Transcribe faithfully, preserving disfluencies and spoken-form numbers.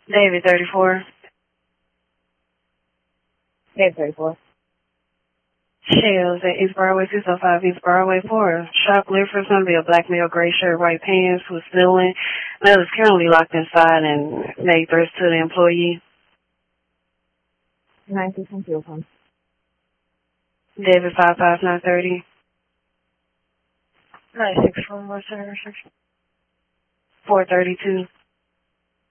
David, thirty-four. David, thirty-four. Shells at East Broadway, six oh five East Broadway, four. Shoplifter, going to be a black male, gray shirt, white pants, was stealing. Male is currently locked inside and made threats to the employee. nine six one zero one. David, five five nine thirty. nine six one one seven six. four thirty-two.